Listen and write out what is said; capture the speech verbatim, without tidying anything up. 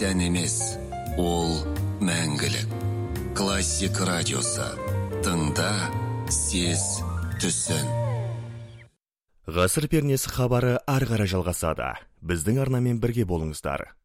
сән емес, ол мәңгілік. Классик радиосы. Тыңда, сез, түсін. Ғасыр пернесі хабары ары қарай жалғасады. Біздің арнамен бірге болыңыздар.